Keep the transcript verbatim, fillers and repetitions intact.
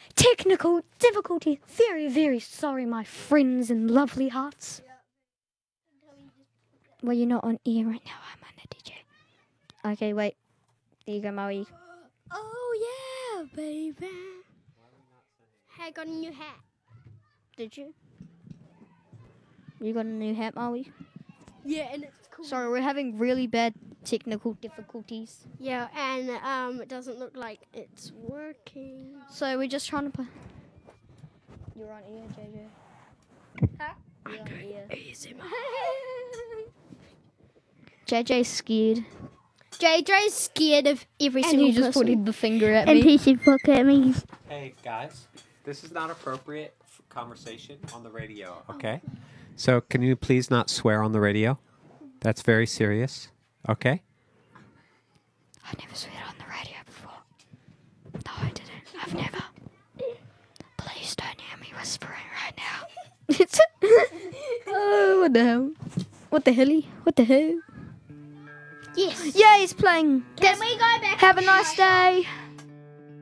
technical difficulty. Very, very sorry, my friends and lovely hearts. Well, you're not on air right now. I'm on the D J. Okay, wait. There you go, Maui. Oh, yeah, baby. Hey, I got a new hat. Did you? You got a new hat, Maui? Yeah, and it's cool. Sorry, we're having really bad technical difficulties. Yeah, and um, it doesn't look like it's working. So we're just trying to put... You're on ear, J J. Huh? You're on ear. A S M R. J J's scared. J J's scared of every And single he just person. put the finger at And me. he said, fuck at me. Hey guys, this is not appropriate f- conversation on the radio, okay? So can you please not swear on the radio? That's very serious, okay? I never swear on the radio before. No, I didn't. I've never. Please don't hear me whispering right now. Oh, what the hell? What the helly? What the hell? Yes. Yeah, he's playing. Can we go back? Have a nice day.